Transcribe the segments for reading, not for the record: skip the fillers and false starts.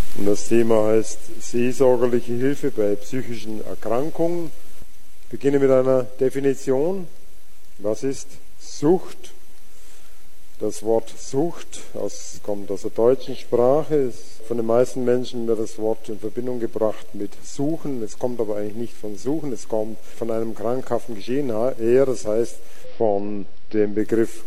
Und das Thema heißt seelsorgerliche Hilfe bei psychischen Erkrankungen. Ich beginne mit einer Definition. Was ist Sucht? Das Wort Sucht kommt aus der deutschen Sprache. Von den meisten Menschen wird das Wort in Verbindung gebracht mit Suchen. Es kommt aber eigentlich nicht von Suchen, es kommt von einem krankhaften Geschehen her. Das heißt von dem Begriff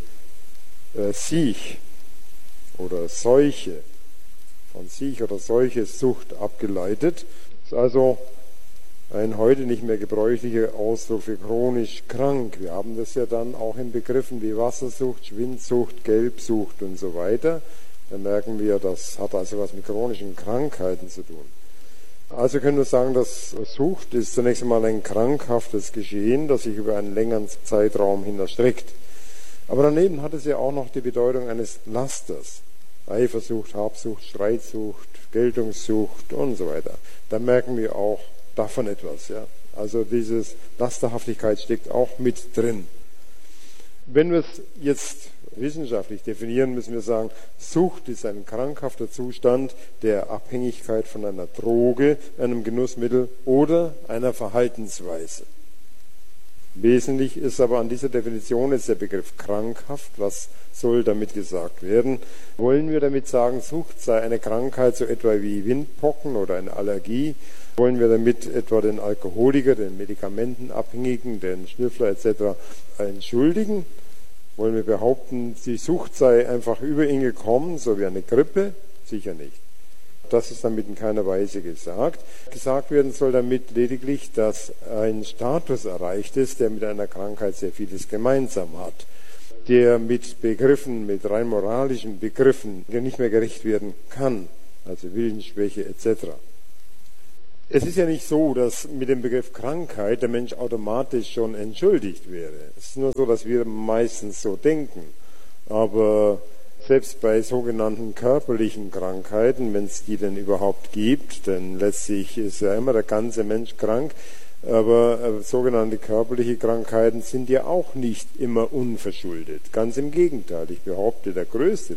Siech oder Seuche. Von Siech oder Seuche, Sucht abgeleitet. Das ist also ein heute nicht mehr gebräuchlicher Ausdruck für chronisch krank. Wir haben das ja dann auch in Begriffen wie Wassersucht, Schwindsucht, Gelbsucht und so weiter. Da merken wir, das hat also was mit chronischen Krankheiten zu tun. Also können wir sagen, dass Sucht ist zunächst einmal ein krankhaftes Geschehen, das sich über einen längeren Zeitraum hin erstreckt. Aber daneben hat es ja auch noch die Bedeutung eines Lasters. Eifersucht, Habsucht, Streitsucht, Geltungssucht und so weiter. Da merken wir auch davon etwas. Ja. Also diese Lasterhaftigkeit steckt auch mit drin. Wenn wir es jetzt wissenschaftlich definieren, müssen wir sagen, Sucht ist ein krankhafter Zustand der Abhängigkeit von einer Droge, einem Genussmittel oder einer Verhaltensweise. Wesentlich ist aber an dieser Definition jetzt der Begriff krankhaft. Was soll damit gesagt werden? Wollen wir damit sagen, Sucht sei eine Krankheit so etwa wie Windpocken oder eine Allergie? Wollen wir damit etwa den Alkoholiker, den Medikamentenabhängigen, den Schnüffler etc. entschuldigen? Wollen wir behaupten, die Sucht sei einfach über ihn gekommen, so wie eine Grippe? Sicher nicht. Das ist damit in keiner Weise gesagt. Gesagt werden soll damit lediglich, dass ein Status erreicht ist, der mit einer Krankheit sehr vieles gemeinsam hat, der mit Begriffen, mit rein moralischen Begriffen, der nicht mehr gerecht werden kann, also Willensschwäche etc. Es ist ja nicht so, dass mit dem Begriff Krankheit der Mensch automatisch schon entschuldigt wäre. Es ist nur so, dass wir meistens so denken. Aber selbst bei sogenannten körperlichen Krankheiten, wenn es die denn überhaupt gibt, denn letztlich ist ja immer der ganze Mensch krank, aber sogenannte körperliche Krankheiten sind ja auch nicht immer unverschuldet. Ganz im Gegenteil, ich behaupte, am größten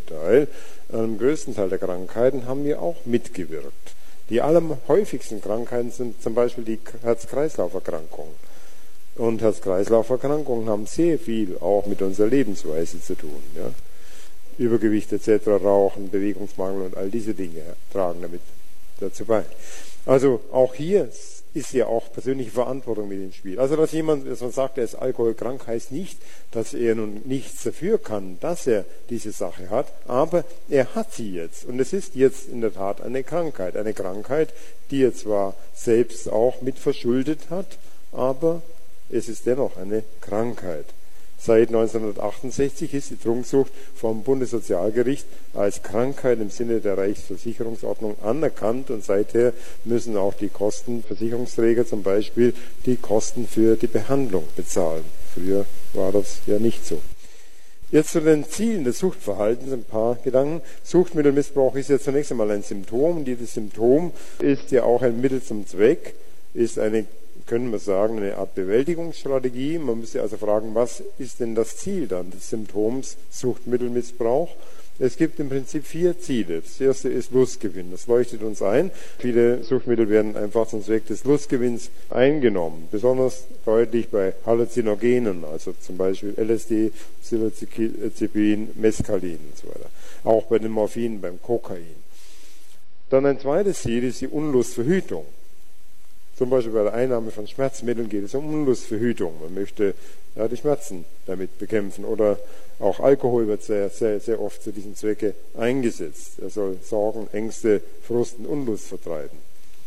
Teil der Krankheiten haben wir auch mitgewirkt. Die allerhäufigsten Krankheiten sind zum Beispiel die Herz-Kreislauf-Erkrankungen. Und Herz-Kreislauf-Erkrankungen haben sehr viel auch mit unserer Lebensweise zu tun. Ja? Übergewicht etc., Rauchen, Bewegungsmangel und all diese Dinge tragen damit dazu bei. Also auch hier ist ja auch persönliche Verantwortung mit im Spiel. Also dass jemand sagt, er ist alkoholkrank, heißt nicht, dass er nun nichts dafür kann, dass er diese Sache hat, aber er hat sie jetzt. Und es ist jetzt in der Tat eine Krankheit, die er zwar selbst auch mit verschuldet hat, aber es ist dennoch eine Krankheit. Seit 1968 ist die Trunksucht vom Bundessozialgericht als Krankheit im Sinne der Reichsversicherungsordnung anerkannt und seither müssen auch die Versicherungsträger zum Beispiel die Kosten für die Behandlung bezahlen. Früher war das ja nicht so. Jetzt zu den Zielen des Suchtverhaltens ein paar Gedanken. Suchtmittelmissbrauch ist ja zunächst einmal ein Symptom und jedes Symptom ist ja auch ein Mittel zum Zweck, ist können wir sagen, eine Art Bewältigungsstrategie. Man müsste also fragen, was ist denn das Ziel dann des Symptoms Suchtmittelmissbrauch? Es gibt im Prinzip 4 Ziele. Das erste ist Lustgewinn. Das leuchtet uns ein. Viele Suchtmittel werden einfach zum Zweck des Lustgewinns eingenommen. Besonders deutlich bei Halluzinogenen, also zum Beispiel LSD, Psilocybin, Mescalin und so weiter. Auch bei den Morphinen, beim Kokain. Dann ein zweites Ziel ist die Unlustverhütung. Zum Beispiel bei der Einnahme von Schmerzmitteln geht es um Unlustverhütung. Man möchte die Schmerzen damit bekämpfen. Oder auch Alkohol wird sehr, sehr, sehr oft zu diesem Zwecke eingesetzt. Er soll Sorgen, Ängste, Frust und Unlust vertreiben.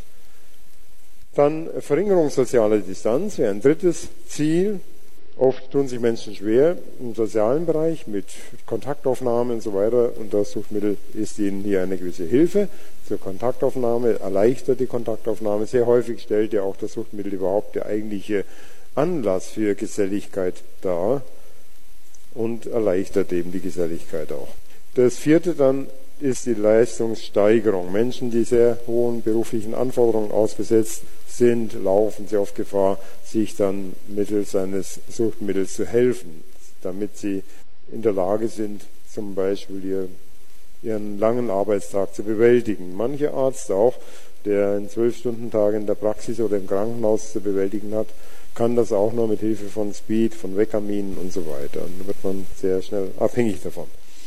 Dann Verringerung sozialer Distanz wäre ein drittes Ziel. Oft tun sich Menschen schwer im sozialen Bereich mit Kontaktaufnahme und so weiter. Und das Suchtmittel ist ihnen hier eine gewisse Hilfe zur Kontaktaufnahme, erleichtert die Kontaktaufnahme. Sehr häufig stellt ja auch das Suchtmittel überhaupt der eigentliche Anlass für Geselligkeit dar und erleichtert eben die Geselligkeit auch. Das vierte dann ist die Leistungssteigerung. Menschen, die sehr hohen beruflichen Anforderungen ausgesetzt sind, laufen sehr oft Gefahr, sich dann mittels eines Suchtmittels zu helfen, damit sie in der Lage sind, zum Beispiel ihr ihren langen Arbeitstag zu bewältigen. Mancher Arzt auch, der einen 12-Stunden-Tag in der Praxis oder im Krankenhaus zu bewältigen hat, kann das auch nur mit Hilfe von Speed, von Vecaminen und so weiter. Und da wird man sehr schnell abhängig davon.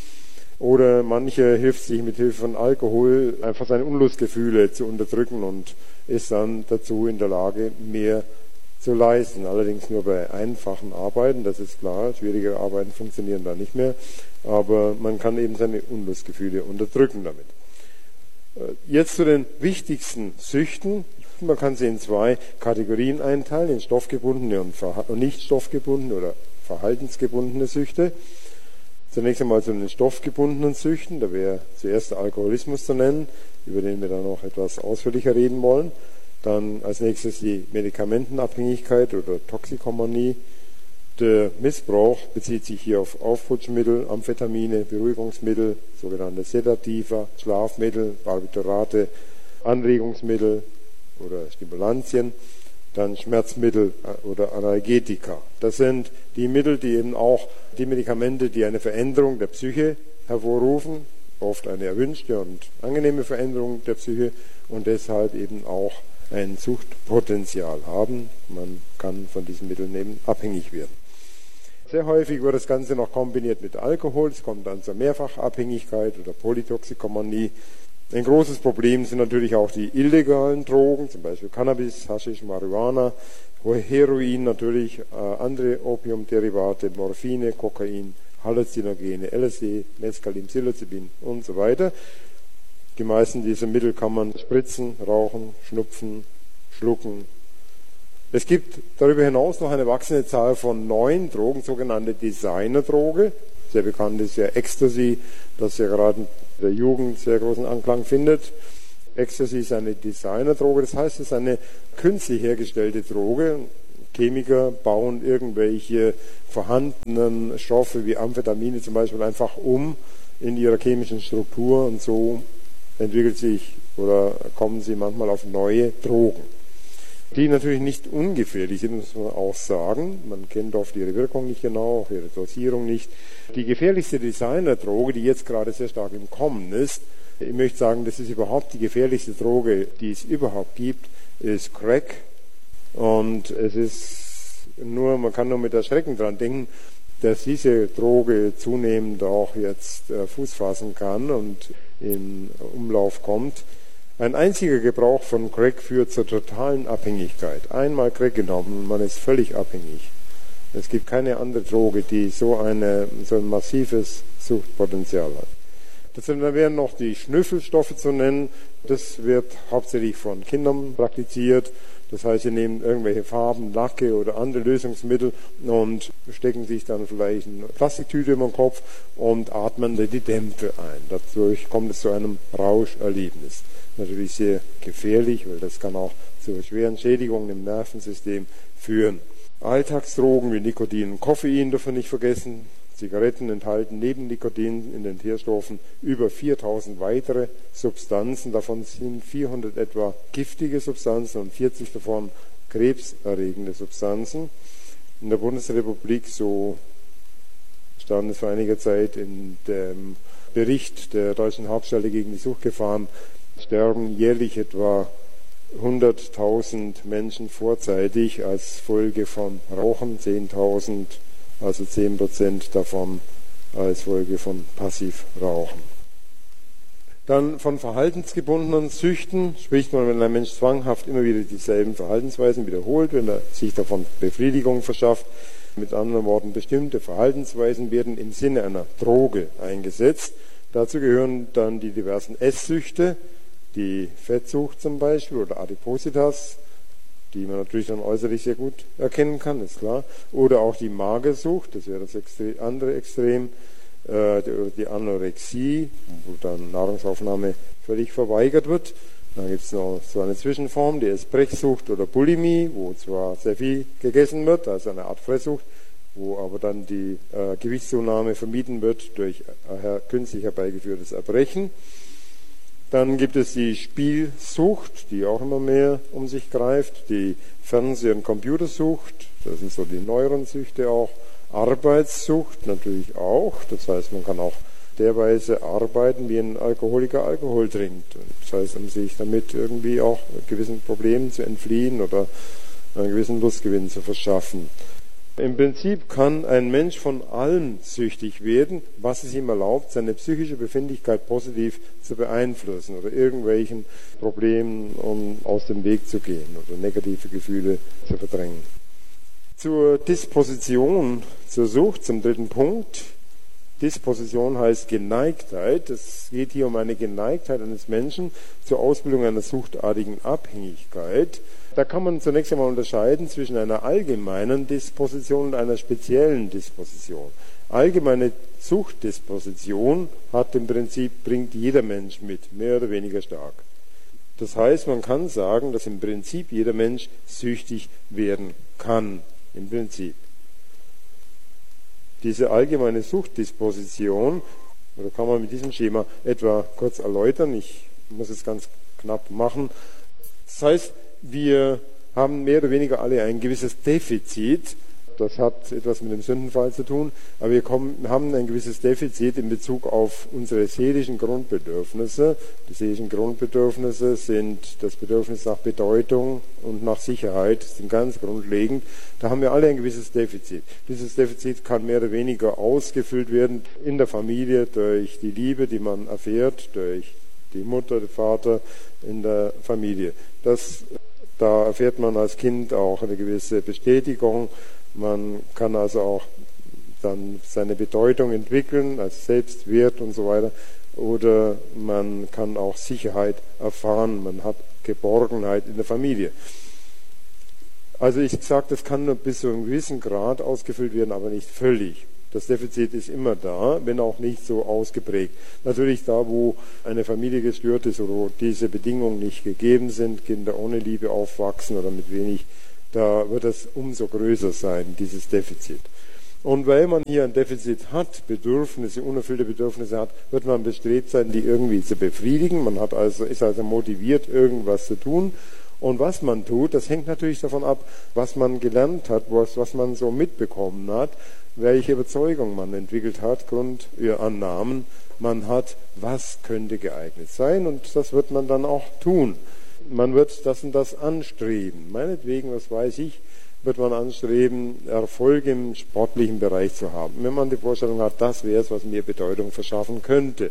Oder manche hilft sich mit Hilfe von Alkohol einfach seine Unlustgefühle zu unterdrücken und ist dann dazu in der Lage, mehr zu leisten. Allerdings nur bei einfachen Arbeiten, das ist klar. Schwierige Arbeiten funktionieren da nicht mehr. Aber man kann eben seine Unlustgefühle unterdrücken damit. Jetzt zu den wichtigsten Süchten. Man kann sie in zwei Kategorien einteilen, in stoffgebundene und nicht stoffgebundene oder verhaltensgebundene Süchte. Zunächst einmal zu den stoffgebundenen Süchten, da wäre zuerst der Alkoholismus zu nennen, über den wir dann noch etwas ausführlicher reden wollen. Dann als nächstes die Medikamentenabhängigkeit oder Toxikomanie. Der Missbrauch bezieht sich hier auf Aufputschmittel, Amphetamine, Beruhigungsmittel, sogenannte Sedativa, Schlafmittel, Barbiturate, Anregungsmittel oder Stimulantien, dann Schmerzmittel oder Analgetika. Das sind die Mittel, die eben auch die Medikamente, die eine Veränderung der Psyche hervorrufen, oft eine erwünschte und angenehme Veränderung der Psyche und deshalb eben auch ein Suchtpotenzial haben. Man kann von diesen Mitteln eben abhängig werden. Sehr häufig wird das Ganze noch kombiniert mit Alkohol. Es kommt dann zur Mehrfachabhängigkeit oder Polytoxikomanie. Ein großes Problem sind natürlich auch die illegalen Drogen, zum Beispiel Cannabis, Haschisch, Marihuana, Heroin natürlich, andere Opiumderivate, Morphine, Kokain, Halluzinogene, LSD, Mescalin, Psilocybin und so weiter. Die meisten dieser Mittel kann man spritzen, rauchen, schnupfen, schlucken. Es gibt darüber hinaus noch eine wachsende Zahl von neuen Drogen, sogenannte Designerdroge. Sehr bekannt ist ja Ecstasy, das ja gerade in der Jugend sehr großen Anklang findet. Ecstasy ist eine Designerdroge, das heißt, es ist eine künstlich hergestellte Droge. Chemiker bauen irgendwelche vorhandenen Stoffe wie Amphetamine zum Beispiel einfach um in ihrer chemischen Struktur und so entwickelt sich oder kommen sie manchmal auf neue Drogen, die natürlich nicht ungefährlich sind, muss man auch sagen. Man kennt oft ihre Wirkung nicht genau, auch ihre Dosierung nicht. Die gefährlichste Designerdroge, die jetzt gerade sehr stark im Kommen ist, ich möchte sagen, das ist überhaupt die gefährlichste Droge, die es überhaupt gibt, ist Crack. Und es ist nur, man kann nur mit Erschrecken dran denken, dass diese Droge zunehmend auch jetzt Fuß fassen kann und in Umlauf kommt. Ein einziger Gebrauch von Crack führt zur totalen Abhängigkeit. Einmal Crack genommen, man ist völlig abhängig. Es gibt keine andere Droge, die so ein massives Suchtpotenzial hat. Dazu wären noch die Schnüffelstoffe zu nennen. Das wird hauptsächlich von Kindern praktiziert. Das heißt, sie nehmen irgendwelche Farben, Lacke oder andere Lösungsmittel und stecken sich dann vielleicht eine Plastiktüte über den Kopf und atmen die Dämpfe ein. Dadurch kommt es zu einem Rauscherlebnis. Natürlich sehr gefährlich, weil das kann auch zu schweren Schädigungen im Nervensystem führen. Alltagsdrogen wie Nikotin und Koffein dürfen wir nicht vergessen. Zigaretten enthalten neben Nikotin in den Teerstoffen über 4000 weitere Substanzen. Davon sind 400 etwa giftige Substanzen und 40 davon krebserregende Substanzen. In der Bundesrepublik, so stand es vor einiger Zeit in dem Bericht der Deutschen Hauptstelle gegen die Suchtgefahren, sterben jährlich etwa 100.000 Menschen vorzeitig als Folge von Rauchen, 10.000, also 10% davon als Folge von Passivrauchen. Dann von verhaltensgebundenen Süchten spricht man, wenn ein Mensch zwanghaft immer wieder dieselben Verhaltensweisen wiederholt, wenn er sich davon Befriedigung verschafft. Mit anderen Worten, bestimmte Verhaltensweisen werden im Sinne einer Droge eingesetzt. Dazu gehören dann die diversen Esssüchte, die Fettsucht zum Beispiel oder Adipositas, die man natürlich dann äußerlich sehr gut erkennen kann, ist klar. Oder auch die Magersucht, das wäre das andere Extrem, die Anorexie, wo dann Nahrungsaufnahme völlig verweigert wird. Dann gibt es noch so eine Zwischenform, die Essbrechsucht oder Bulimie, wo zwar sehr viel gegessen wird, also eine Art Fresssucht, wo aber dann die Gewichtszunahme vermieden wird durch künstlich herbeigeführtes Erbrechen. Dann gibt es die Spielsucht, die auch immer mehr um sich greift, die Fernseh- und Computersucht, das sind so die neueren Süchte auch, Arbeitssucht natürlich auch, das heißt, man kann auch der Weise arbeiten, wie ein Alkoholiker Alkohol trinkt. Das heißt, um sich damit irgendwie auch gewissen Problemen zu entfliehen oder einen gewissen Lustgewinn zu verschaffen. Im Prinzip kann ein Mensch von allem süchtig werden, was es ihm erlaubt, seine psychische Befindlichkeit positiv zu beeinflussen oder irgendwelchen Problemen aus dem Weg zu gehen oder negative Gefühle zu verdrängen. Zur Disposition, zur Sucht, zum dritten Punkt. Disposition heißt Geneigtheit. Es geht hier um eine Geneigtheit eines Menschen zur Ausbildung einer suchtartigen Abhängigkeit. Da kann man zunächst einmal unterscheiden zwischen einer allgemeinen Disposition und einer speziellen Disposition. Allgemeine Suchtdisposition hat im Prinzip, bringt jeder Mensch mit, mehr oder weniger stark. Das heißt, man kann sagen, dass im Prinzip jeder Mensch süchtig werden kann. Im Prinzip. Diese allgemeine Suchtdisposition, oder kann man mit diesem Schema etwa kurz erläutern, ich muss es ganz knapp machen. Das heißt, wir haben mehr oder weniger alle ein gewisses Defizit, das hat etwas mit dem Sündenfall zu tun, aber wir haben ein gewisses Defizit in Bezug auf unsere seelischen Grundbedürfnisse. Die seelischen Grundbedürfnisse sind das Bedürfnis nach Bedeutung und nach Sicherheit, sind ganz grundlegend. Da haben wir alle ein gewisses Defizit. Dieses Defizit kann mehr oder weniger ausgefüllt werden in der Familie durch die Liebe, die man erfährt, durch die Mutter, den Vater in der Familie. Da erfährt man als Kind auch eine gewisse Bestätigung. Man kann also auch dann seine Bedeutung entwickeln als Selbstwert und so weiter. Oder man kann auch Sicherheit erfahren. Man hat Geborgenheit in der Familie. Also ich sage, das kann nur bis zu einem gewissen Grad ausgefüllt werden, aber nicht völlig. Das Defizit ist immer da, wenn auch nicht so ausgeprägt. Natürlich da, wo eine Familie gestört ist oder wo diese Bedingungen nicht gegeben sind, Kinder ohne Liebe aufwachsen oder mit wenig, da wird es umso größer sein, dieses Defizit. Und weil man hier ein Defizit hat, Bedürfnisse, unerfüllte Bedürfnisse hat, wird man bestrebt sein, die irgendwie zu befriedigen. Man ist also motiviert, irgendwas zu tun. Und was man tut, das hängt natürlich davon ab, was man gelernt hat, was man so mitbekommen hat, welche Überzeugung man entwickelt hat, Grundannahmen man hat, was könnte geeignet sein. Und das wird man dann auch tun. Man wird das und das anstreben. Meinetwegen, was weiß ich, wird man anstreben, Erfolg im sportlichen Bereich zu haben. Wenn man die Vorstellung hat, das wäre es, was mir Bedeutung verschaffen könnte.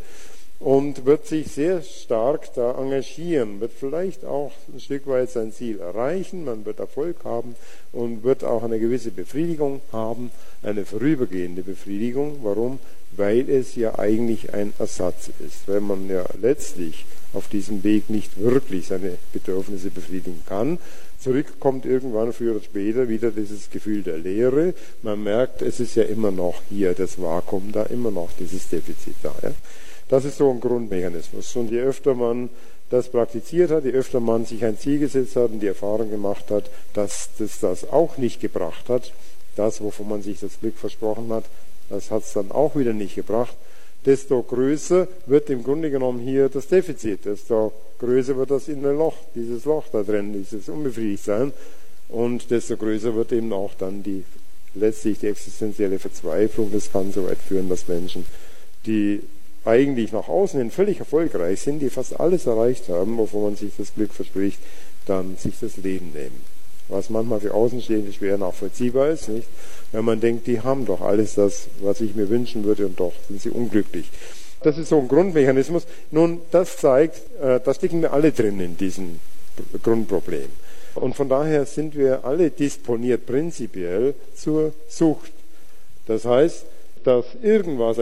Und wird sich sehr stark da engagieren, wird vielleicht auch ein Stück weit sein Ziel erreichen, man wird Erfolg haben und wird auch eine gewisse Befriedigung haben, eine vorübergehende Befriedigung. Warum? Weil es ja eigentlich ein Ersatz ist, weil man ja letztlich auf diesem Weg nicht wirklich seine Bedürfnisse befriedigen kann. Zurückkommt irgendwann früher oder später wieder dieses Gefühl der Leere. Man merkt, es ist ja immer noch hier das Vakuum da, immer noch dieses Defizit da. Ja? Das ist so ein Grundmechanismus. Und je öfter man das praktiziert hat, je öfter man sich ein Ziel gesetzt hat und die Erfahrung gemacht hat, dass das auch nicht gebracht hat, das, wovon man sich das Glück versprochen hat, das hat es dann auch wieder nicht gebracht, desto größer wird im Grunde genommen hier das Defizit, desto größer wird das innere Loch, dieses Loch da drin, dieses Unbefriedigtsein, und desto größer wird eben auch dann letztlich die existenzielle Verzweiflung. Das kann so weit führen, dass Menschen, die eigentlich nach außen hin völlig erfolgreich sind, die fast alles erreicht haben, wovon man sich das Glück verspricht, dann sich das Leben nehmen. Was manchmal für Außenstehende schwer nachvollziehbar ist, nicht? Wenn man denkt, die haben doch alles das, was ich mir wünschen würde, und doch sind sie unglücklich. Das ist so ein Grundmechanismus. Nun, das zeigt, da stecken wir alle drin in diesem Grundproblem. Und von daher sind wir alle disponiert prinzipiell zur Sucht. Das heißt, dass irgendwas,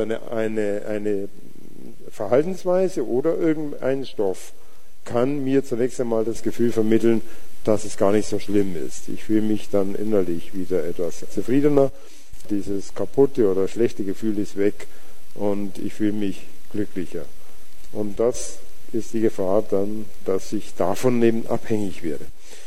eine Verhaltensweise oder irgendein Stoff kann mir zunächst einmal das Gefühl vermitteln, dass es gar nicht so schlimm ist. Ich fühle mich dann innerlich wieder etwas zufriedener. Dieses kaputte oder schlechte Gefühl ist weg und ich fühle mich glücklicher. Und das ist die Gefahr dann, dass ich davon eben abhängig werde.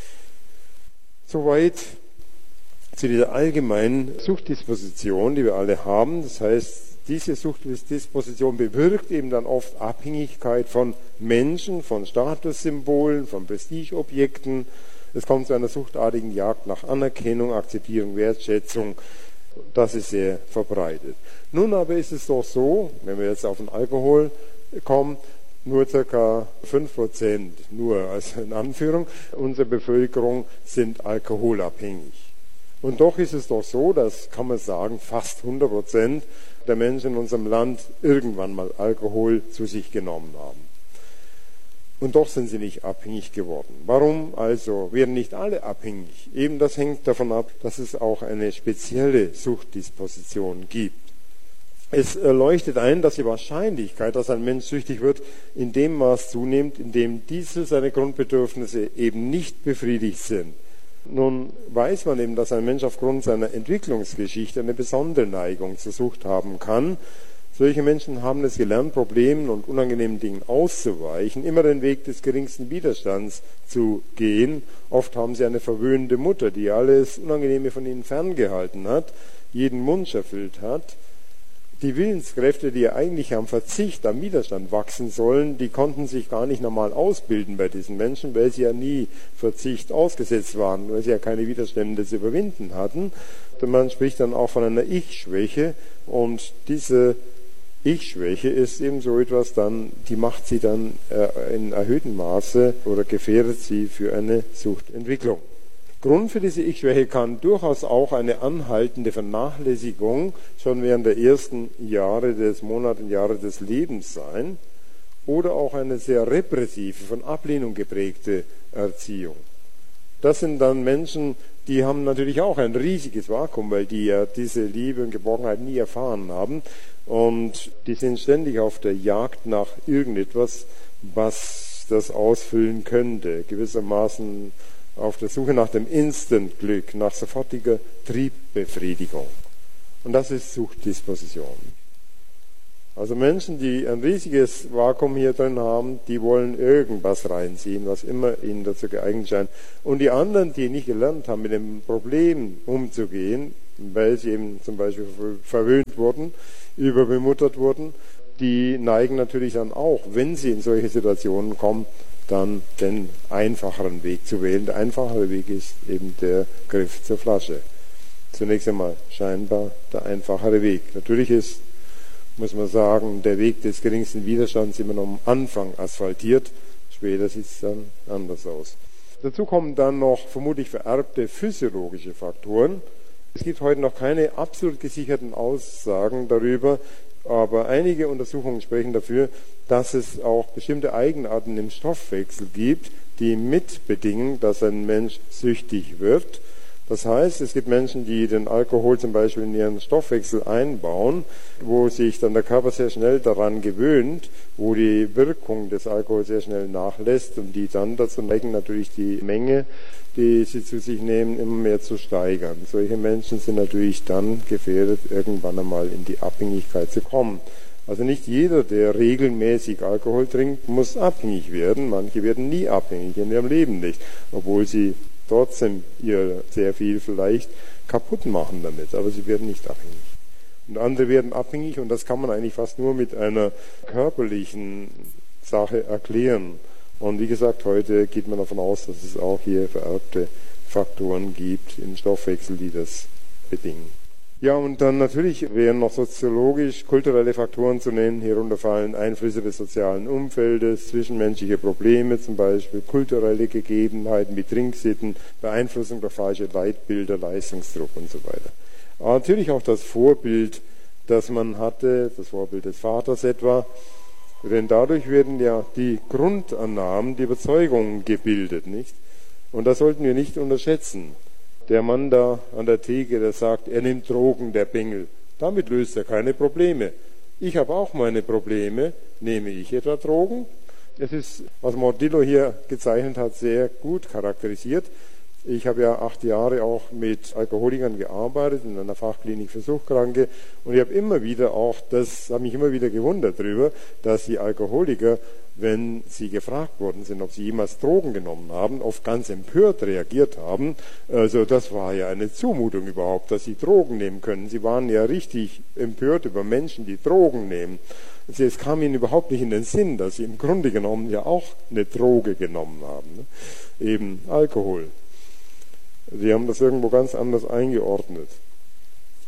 Soweit zu dieser allgemeinen Suchtdisposition, die wir alle haben. Das heißt, diese Suchtdisposition bewirkt eben dann oft Abhängigkeit von Menschen, von Statussymbolen, von Prestigeobjekten. Es kommt zu einer suchtartigen Jagd nach Anerkennung, Akzeptierung, Wertschätzung. Das ist sehr verbreitet. Nun aber ist es doch so, wenn wir jetzt auf den Alkohol kommen, nur ca. 5%, nur als in Anführung, unserer Bevölkerung sind alkoholabhängig. Und doch ist es doch so, dass, kann man sagen, fast 100% der Menschen in unserem Land irgendwann mal Alkohol zu sich genommen haben. Und doch sind sie nicht abhängig geworden. Warum also werden nicht alle abhängig? Eben das hängt davon ab, dass es auch eine spezielle Suchtdisposition gibt. Es leuchtet ein, dass die Wahrscheinlichkeit, dass ein Mensch süchtig wird, in dem Maß zunimmt, in dem diese seine Grundbedürfnisse eben nicht befriedigt sind. Nun weiß man eben, dass ein Mensch aufgrund seiner Entwicklungsgeschichte eine besondere Neigung zur Sucht haben kann. Solche Menschen haben es gelernt, Problemen und unangenehmen Dingen auszuweichen, immer den Weg des geringsten Widerstands zu gehen. Oft haben sie eine verwöhnte Mutter, die alles Unangenehme von ihnen ferngehalten hat, jeden Wunsch erfüllt hat. Die Willenskräfte, die ja eigentlich am Verzicht, am Widerstand wachsen sollen, die konnten sich gar nicht normal ausbilden bei diesen Menschen, weil sie ja nie Verzicht ausgesetzt waren, weil sie ja keine Widerstände zu überwinden hatten. Und man spricht dann auch von einer Ich-Schwäche, und diese Ich-Schwäche ist eben so etwas dann, die macht sie dann in erhöhtem Maße oder gefährdet sie für eine Suchtentwicklung. Grund für diese Ich-Schwäche kann durchaus auch eine anhaltende Vernachlässigung schon während der ersten Jahre des Jahre des Lebens sein oder auch eine sehr repressive, von Ablehnung geprägte Erziehung. Das sind dann Menschen, die haben natürlich auch ein riesiges Vakuum, weil die ja diese Liebe und Geborgenheit nie erfahren haben, und die sind ständig auf der Jagd nach irgendetwas, was das ausfüllen könnte, gewissermaßen auf der Suche nach dem Instant-Glück, nach sofortiger Triebbefriedigung. Und das ist Suchtdisposition. Also Menschen, die ein riesiges Vakuum hier drin haben, die wollen irgendwas reinziehen, was immer ihnen dazu geeignet scheint. Und die anderen, die nicht gelernt haben, mit dem Problem umzugehen, weil sie eben zum Beispiel verwöhnt wurden, überbemuttert wurden, die neigen natürlich dann auch, wenn sie in solche Situationen kommen, dann den einfacheren Weg zu wählen. Der einfachere Weg ist eben der Griff zur Flasche. Zunächst einmal scheinbar der einfachere Weg. Natürlich ist, muss man sagen, der Weg des geringsten Widerstands immer noch am Anfang asphaltiert. Später sieht es dann anders aus. Dazu kommen dann noch vermutlich vererbte physiologische Faktoren. Es gibt heute noch keine absolut gesicherten Aussagen darüber, aber einige Untersuchungen sprechen dafür, dass es auch bestimmte Eigenarten im Stoffwechsel gibt, die mitbedingen, dass ein Mensch süchtig wird. Das heißt, es gibt Menschen, die den Alkohol zum Beispiel in ihren Stoffwechsel einbauen, wo sich dann der Körper sehr schnell daran gewöhnt, wo die Wirkung des Alkohols sehr schnell nachlässt und die dann dazu neigen, natürlich die Menge, die sie zu sich nehmen, immer mehr zu steigern. Solche Menschen sind natürlich dann gefährdet, irgendwann einmal in die Abhängigkeit zu kommen. Also nicht jeder, der regelmäßig Alkohol trinkt, muss abhängig werden. Manche werden nie abhängig, in ihrem Leben nicht, obwohl sie trotzdem ihr sehr viel vielleicht kaputt machen damit, aber sie werden nicht abhängig. Und andere werden abhängig, und das kann man eigentlich fast nur mit einer körperlichen Sache erklären. Und wie gesagt, heute geht man davon aus, dass es auch hier vererbte Faktoren gibt im Stoffwechsel, die das bedingen. Ja, und dann natürlich wären noch soziologisch, kulturelle Faktoren zu nennen. Hierunter fallen Einflüsse des sozialen Umfeldes, zwischenmenschliche Probleme, zum Beispiel kulturelle Gegebenheiten wie Trinksitten, Beeinflussung durch falsche Leitbilder, Leistungsdruck und so weiter. Aber natürlich auch das Vorbild, das man hatte, das Vorbild des Vaters etwa, denn dadurch werden ja die Grundannahmen, die Überzeugungen gebildet, nicht? Und das sollten wir nicht unterschätzen. Der Mann da an der Theke, der sagt, er nimmt Drogen, der Bengel. Damit löst er keine Probleme. Ich habe auch meine Probleme. Nehme ich etwa Drogen? Es ist, was Mordillo hier gezeichnet hat, sehr gut charakterisiert. Ich habe ja 8 Jahre auch mit Alkoholikern gearbeitet in einer Fachklinik für Suchtkranke, und ich habe immer wieder auch, das habe mich immer wieder gewundert darüber, dass die Alkoholiker, wenn sie gefragt worden sind, ob sie jemals Drogen genommen haben, oft ganz empört reagiert haben. Also das war ja eine Zumutung überhaupt, dass sie Drogen nehmen können. Sie waren ja richtig empört über Menschen, die Drogen nehmen. Also es kam ihnen überhaupt nicht in den Sinn, dass sie im Grunde genommen ja auch eine Droge genommen haben, ne? Eben Alkohol. Sie haben das irgendwo ganz anders eingeordnet.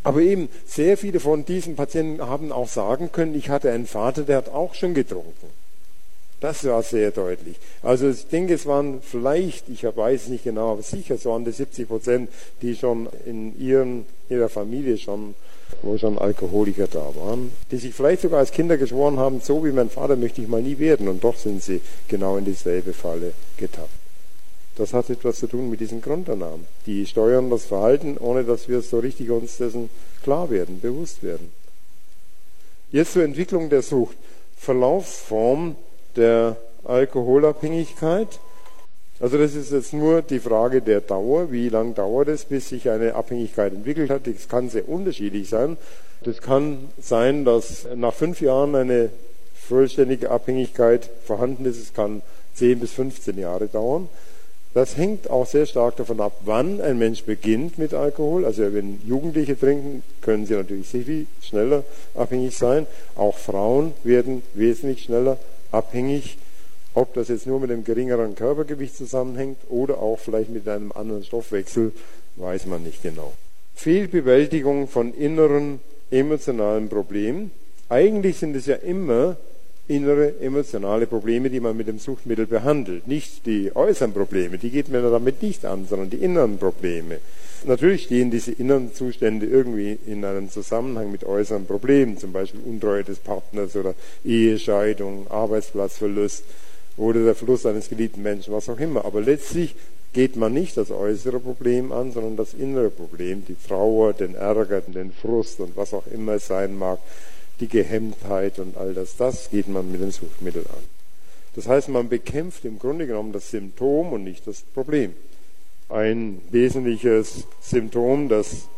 Aber eben, sehr viele von diesen Patienten haben auch sagen können, ich hatte einen Vater, der hat auch schon getrunken. Das war sehr deutlich. Also ich denke, es waren vielleicht, ich weiß nicht genau, aber sicher so an die 70%, die schon in ihrer Familie wo schon Alkoholiker da waren, die sich vielleicht sogar als Kinder geschworen haben, so wie mein Vater möchte ich mal nie werden, und doch sind sie genau in dieselbe Falle getappt. Das hat etwas zu tun mit diesen Grundannahmen. Die steuern das Verhalten, ohne dass wir so richtig uns dessen klar werden, bewusst werden. Jetzt zur Entwicklung der Sucht. Verlaufsform der Alkoholabhängigkeit. Also das ist jetzt nur die Frage der Dauer. Wie lange dauert es, bis sich eine Abhängigkeit entwickelt hat? Das kann sehr unterschiedlich sein. Das kann sein, dass nach 5 Jahren eine vollständige Abhängigkeit vorhanden ist. Es kann 10 bis 15 Jahre dauern. Das hängt auch sehr stark davon ab, wann ein Mensch beginnt mit Alkohol. Also wenn Jugendliche trinken, können sie natürlich sehr viel schneller abhängig sein. Auch Frauen werden wesentlich schneller abhängig. Ob das jetzt nur mit einem geringeren Körpergewicht zusammenhängt oder auch vielleicht mit einem anderen Stoffwechsel, weiß man nicht genau. Fehlbewältigung von inneren emotionalen Problemen. Eigentlich sind es ja immer innere emotionale Probleme, die man mit dem Suchtmittel behandelt. Nicht die äußeren Probleme, die geht man damit nicht an, sondern die inneren Probleme. Natürlich stehen diese inneren Zustände irgendwie in einem Zusammenhang mit äußeren Problemen, zum Beispiel Untreue des Partners oder Ehescheidung, Arbeitsplatzverlust oder der Verlust eines geliebten Menschen, was auch immer. Aber letztlich geht man nicht das äußere Problem an, sondern das innere Problem, die Trauer, den Ärger, den Frust und was auch immer es sein mag, die Gehemmtheit und all das. Das geht man mit dem Suchtmittel an. Das heißt, man bekämpft im Grunde genommen das Symptom und nicht das Problem. Ein wesentliches Symptom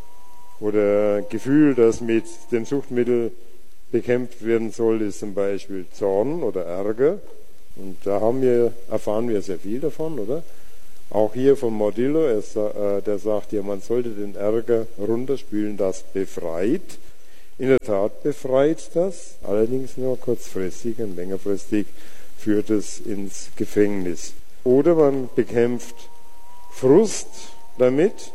oder Gefühl, das mit dem Suchtmittel bekämpft werden soll, ist zum Beispiel Zorn oder Ärger. Und da erfahren wir sehr viel davon, oder? Auch hier von Mordillo, der sagt ja, man sollte den Ärger runterspülen, das befreit. In der Tat befreit das, allerdings nur kurzfristig und längerfristig führt es ins Gefängnis. Oder man bekämpft Frust damit,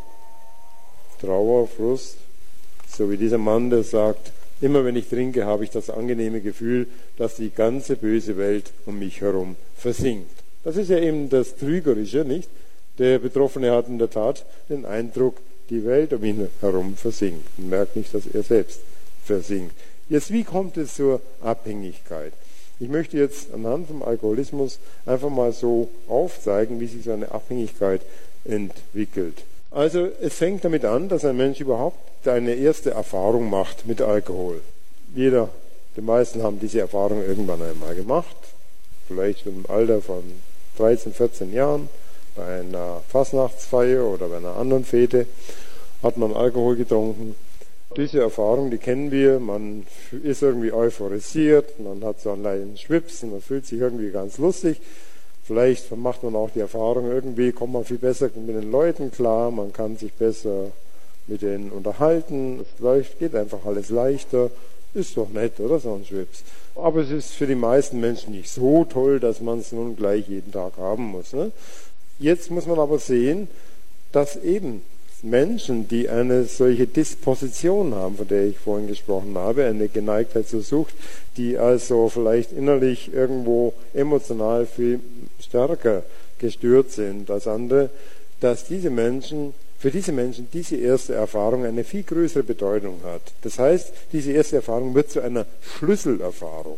Trauer, Frust, so wie dieser Mann, der sagt, immer wenn ich trinke, habe ich das angenehme Gefühl, dass die ganze böse Welt um mich herum versinkt. Das ist ja eben das Trügerische, nicht? Der Betroffene hat in der Tat den Eindruck, die Welt um ihn herum versinkt und merkt nicht, dass er selbst versinkt. Jetzt, wie kommt es zur Abhängigkeit? Ich möchte jetzt anhand vom Alkoholismus einfach mal so aufzeigen, wie sich so eine Abhängigkeit entwickelt. Also es fängt damit an, dass ein Mensch überhaupt eine erste Erfahrung macht mit Alkohol. Die meisten haben diese Erfahrung irgendwann einmal gemacht, vielleicht schon im Alter von 13, 14 Jahren, bei einer Fastnachtsfeier oder bei einer anderen Fete hat man Alkohol getrunken. Diese Erfahrung, die kennen wir, man ist irgendwie euphorisiert, man hat so einen leichten Schwips und man fühlt sich irgendwie ganz lustig. Vielleicht macht man auch die Erfahrung, irgendwie kommt man viel besser mit den Leuten klar, man kann sich besser mit denen unterhalten, es geht einfach alles leichter, ist doch nett, oder, so ein Schwips. Aber es ist für die meisten Menschen nicht so toll, dass man es nun gleich jeden Tag haben muss. Ne? Jetzt muss man aber sehen, dass eben Menschen, die eine solche Disposition haben, von der ich vorhin gesprochen habe, eine Geneigtheit zur Sucht, die also vielleicht innerlich irgendwo emotional viel stärker gestört sind als andere, dass für diese Menschen diese erste Erfahrung eine viel größere Bedeutung hat. Das heißt, diese erste Erfahrung wird zu einer Schlüsselerfahrung.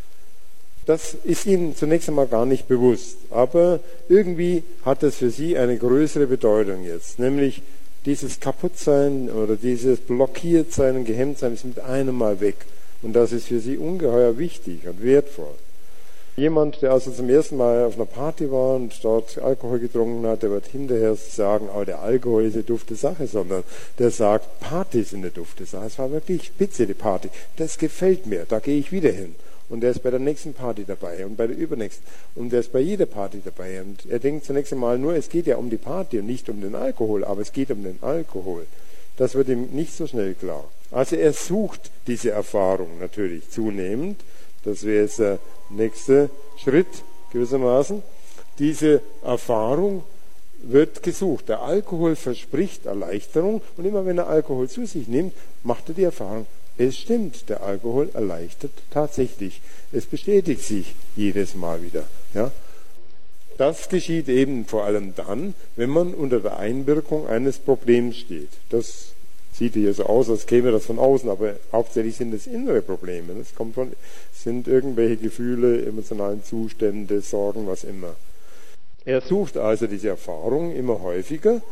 Das ist ihnen zunächst einmal gar nicht bewusst, aber irgendwie hat das für sie eine größere Bedeutung jetzt, nämlich dieses Kaputtsein oder dieses Blockiertsein und Gehemmtsein ist mit einem Mal weg. Und das ist für sie ungeheuer wichtig und wertvoll. Jemand, der also zum ersten Mal auf einer Party war und dort Alkohol getrunken hat, der wird hinterher sagen, oh, der Alkohol ist eine dufte Sache, sondern der sagt, Party ist eine dufte Sache. Es war wirklich spitze, die Party. Das gefällt mir, da gehe ich wieder hin. Und er ist bei der nächsten Party dabei und bei der übernächsten. Und er ist bei jeder Party dabei. Und er denkt zunächst einmal nur, es geht ja um die Party und nicht um den Alkohol, aber es geht um den Alkohol. Das wird ihm nicht so schnell klar. Also er sucht diese Erfahrung natürlich zunehmend. Das wäre jetzt der nächste Schritt gewissermaßen. Diese Erfahrung wird gesucht. Der Alkohol verspricht Erleichterung und immer wenn er Alkohol zu sich nimmt, macht er die Erfahrung, es stimmt, der Alkohol erleichtert tatsächlich. Es bestätigt sich jedes Mal wieder. Ja? Das geschieht eben vor allem dann, wenn man unter der Einwirkung eines Problems steht. Das sieht hier so aus, als käme das von außen, aber hauptsächlich sind es innere Probleme. Es sind irgendwelche Gefühle, emotionalen Zustände, Sorgen, was immer. Er sucht also diese Erfahrung immer häufiger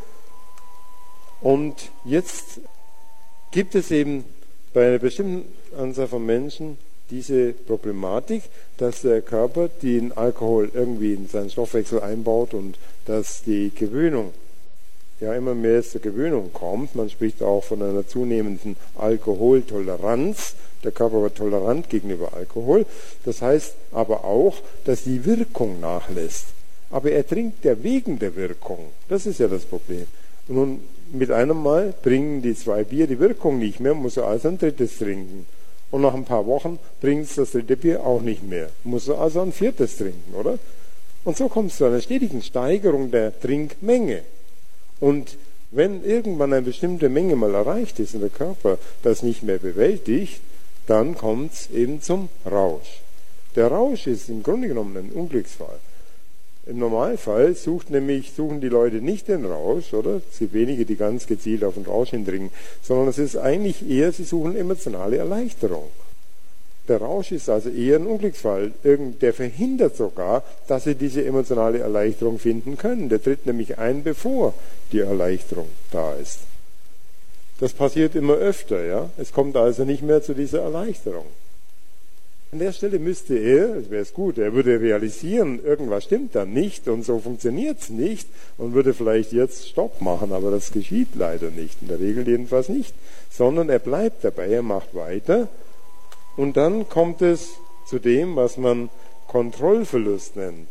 und jetzt gibt es eben bei einer bestimmten Anzahl von Menschen diese Problematik, dass der Körper den Alkohol irgendwie in seinen Stoffwechsel einbaut und dass die Gewöhnung ja immer mehr zur Gewöhnung kommt. Man spricht auch von einer zunehmenden Alkoholtoleranz. Der Körper wird tolerant gegenüber Alkohol. Das heißt aber auch, dass die Wirkung nachlässt. Aber er trinkt ja wegen der Wirkung. Das ist ja das Problem. Und nun mit einem Mal bringen die 2 Bier die Wirkung nicht mehr, muss er also ein drittes trinken. Und nach ein paar Wochen bringt es das 3. Bier auch nicht mehr, muss er also ein 4. trinken, oder? Und so kommt es zu einer stetigen Steigerung der Trinkmenge. Und wenn irgendwann eine bestimmte Menge mal erreicht ist und der Körper das nicht mehr bewältigt, dann kommt es eben zum Rausch. Der Rausch ist im Grunde genommen ein Unglücksfall. Im Normalfall suchen die Leute nicht den Rausch, oder? Es gibt wenige, die ganz gezielt auf den Rausch hindringen, sondern es ist eigentlich eher, sie suchen emotionale Erleichterung. Der Rausch ist also eher ein Unglücksfall. Der verhindert sogar, dass sie diese emotionale Erleichterung finden können. Der tritt nämlich ein, bevor die Erleichterung da ist. Das passiert immer öfter, ja. Es kommt also nicht mehr zu dieser Erleichterung. An der Stelle müsste es wäre es gut, er würde realisieren, irgendwas stimmt da nicht und so funktioniert es nicht und würde vielleicht jetzt Stopp machen, aber das geschieht leider nicht, in der Regel jedenfalls nicht, sondern er bleibt dabei, er macht weiter und dann kommt es zu dem, was man Kontrollverlust nennt.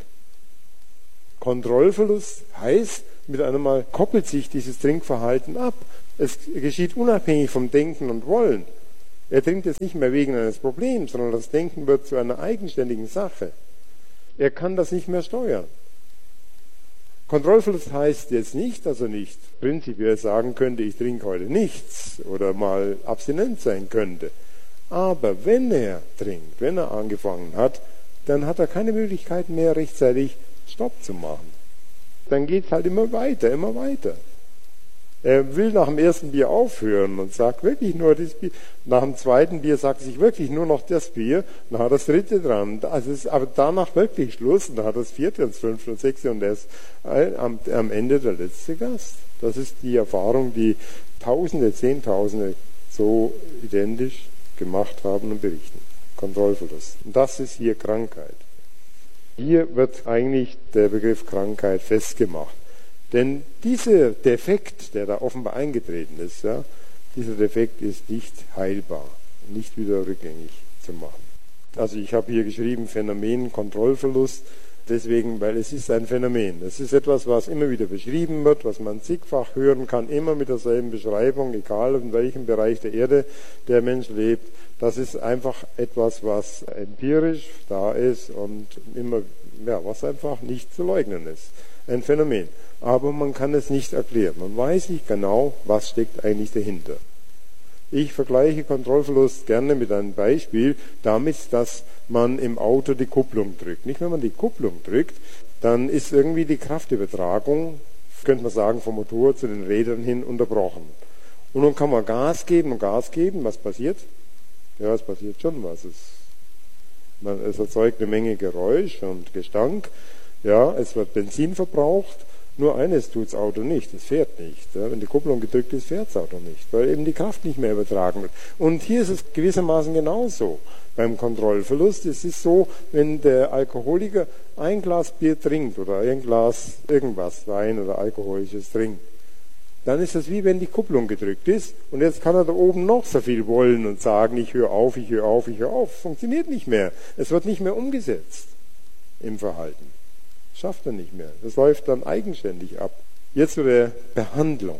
Kontrollverlust heißt, mit einem Mal koppelt sich dieses Trinkverhalten ab. Es geschieht unabhängig vom Denken und Wollen. Er trinkt jetzt nicht mehr wegen eines Problems, sondern das Denken wird zu einer eigenständigen Sache. Er kann das nicht mehr steuern. Kontrollverlust heißt jetzt nicht, dass er nicht prinzipiell sagen könnte, ich trinke heute nichts oder mal abstinent sein könnte. Aber wenn er trinkt, wenn er angefangen hat, dann hat er keine Möglichkeit mehr rechtzeitig Stopp zu machen. Dann geht es halt immer weiter, immer weiter. Er will nach dem 1. Bier aufhören und sagt wirklich nur das Bier. Nach dem 2. Bier sagt er sich wirklich nur noch das Bier. Dann hat er das 3. dran. Also ist aber danach wirklich Schluss. Und dann hat er das 4. und das 5. und 6. und er ist am Ende der letzte Gast. Das ist die Erfahrung, die Tausende, Zehntausende so identisch gemacht haben und berichten. Kontrollverlust. Und das ist hier Krankheit. Hier wird eigentlich der Begriff Krankheit festgemacht. Denn dieser Defekt, der da offenbar eingetreten ist, ja, dieser Defekt ist nicht heilbar, nicht wieder rückgängig zu machen. Also ich habe hier geschrieben Phänomen Kontrollverlust, deswegen, weil es ist ein Phänomen. Es ist etwas, was immer wieder beschrieben wird, was man zigfach hören kann, immer mit derselben Beschreibung, egal in welchem Bereich der Erde der Mensch lebt. Das ist einfach etwas, was empirisch da ist und immer, ja, was einfach nicht zu leugnen ist. Ein Phänomen. Aber man kann es nicht erklären. Man weiß nicht genau, was steckt eigentlich dahinter. Ich vergleiche Kontrollverlust gerne mit einem Beispiel damit, dass man im Auto die Kupplung drückt. Nicht, wenn man die Kupplung drückt, dann ist irgendwie die Kraftübertragung, könnte man sagen, vom Motor zu den Rädern hin unterbrochen. Und dann kann man Gas geben und Gas geben. Was passiert? Ja, es passiert schon was. Es erzeugt eine Menge Geräusch und Gestank. Ja, es wird Benzin verbraucht. Nur eines tut das Auto nicht, es fährt nicht. Ja, wenn die Kupplung gedrückt ist, fährt das Auto nicht, weil eben die Kraft nicht mehr übertragen wird. Und hier ist es gewissermaßen genauso. Beim Kontrollverlust ist es so, wenn der Alkoholiker ein Glas Bier trinkt oder ein Glas irgendwas, Wein oder Alkoholisches trinkt, dann ist es wie wenn die Kupplung gedrückt ist und jetzt kann er da oben noch so viel wollen und sagen, ich höre auf, ich höre auf, ich höre auf. Funktioniert nicht mehr. Es wird nicht mehr umgesetzt im Verhalten. Schafft er nicht mehr. Das läuft dann eigenständig ab. Jetzt zu der Behandlung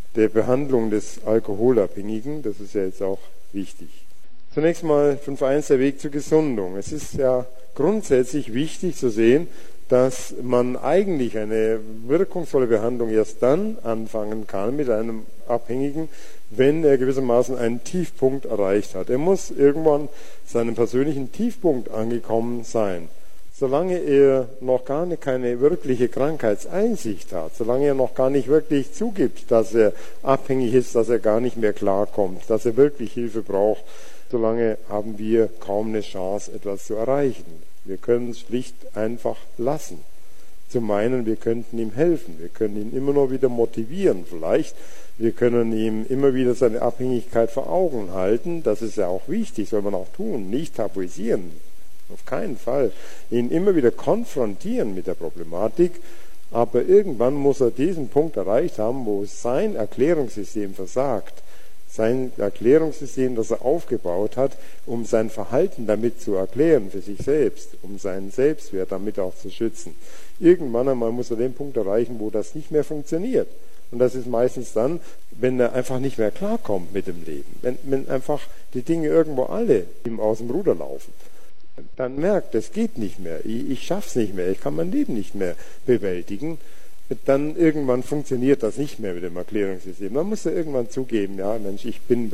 des Alkoholabhängigen, das ist ja jetzt auch wichtig. Zunächst mal 5.1 der Weg zur Gesundung. Es ist ja grundsätzlich wichtig zu sehen, dass man eigentlich eine wirkungsvolle Behandlung erst dann anfangen kann mit einem Abhängigen, wenn er gewissermaßen einen Tiefpunkt erreicht hat. Er muss irgendwann seinen persönlichen Tiefpunkt angekommen sein. Solange er noch keine wirkliche Krankheitseinsicht hat, solange er noch gar nicht wirklich zugibt, dass er abhängig ist, dass er gar nicht mehr klarkommt, dass er wirklich Hilfe braucht, solange haben wir kaum eine Chance, etwas zu erreichen. Wir können es schlicht einfach lassen. Zu meinen, wir könnten ihm helfen, wir können ihn immer nur wieder motivieren vielleicht, wir können ihm immer wieder seine Abhängigkeit vor Augen halten, das ist ja auch wichtig, soll man auch tun, nicht tabuisieren. Auf keinen Fall. Ihn immer wieder konfrontieren mit der Problematik, aber irgendwann muss er diesen Punkt erreicht haben, wo sein Erklärungssystem versagt. Sein Erklärungssystem, das er aufgebaut hat, um sein Verhalten damit zu erklären für sich selbst, um seinen Selbstwert damit auch zu schützen. Irgendwann einmal muss er den Punkt erreichen, wo das nicht mehr funktioniert. Und das ist meistens dann, wenn er einfach nicht mehr klarkommt mit dem Leben. Wenn einfach die Dinge irgendwo alle ihm aus dem Ruder laufen. Dann merkt, es geht nicht mehr, ich schaff's nicht mehr, ich kann mein Leben nicht mehr bewältigen, dann irgendwann funktioniert das nicht mehr mit dem Erklärungssystem. Man muss ja irgendwann zugeben, ja Mensch, ich bin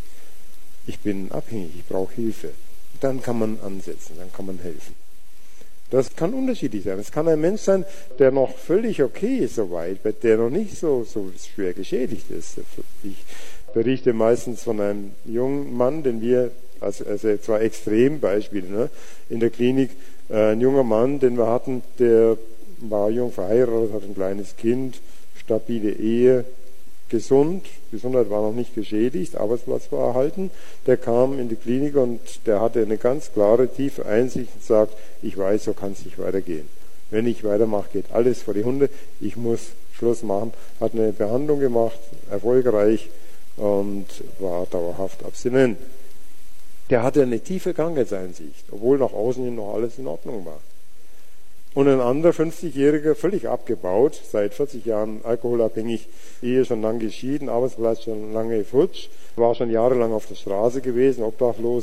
abhängig, ich brauche Hilfe. Dann kann man ansetzen, dann kann man helfen. Das kann unterschiedlich sein. Es kann ein Mensch sein, der noch völlig okay ist soweit, der noch nicht so schwer geschädigt ist. Ich berichte meistens von einem jungen Mann, den wir also zwar Extrembeispiele, ne? In der Klinik, ein junger Mann, den wir hatten, der war jung verheiratet, hat ein kleines Kind, stabile Ehe, Gesundheit war noch nicht geschädigt, Arbeitsplatz war erhalten, der kam in die Klinik und der hatte eine ganz klare, tiefe Einsicht und sagt, ich weiß, so kann es nicht weitergehen. Wenn ich weitermache, geht alles vor die Hunde, ich muss Schluss machen. Hat eine Behandlung gemacht, erfolgreich und war dauerhaft abstinent. Der hatte eine tiefe Krankheitseinsicht, obwohl nach außen hin noch alles in Ordnung war. Und ein anderer 50-Jähriger, völlig abgebaut, seit 40 Jahren alkoholabhängig, Ehe schon lange geschieden, Arbeitsplatz schon lange futsch, war schon jahrelang auf der Straße gewesen, obdachlos.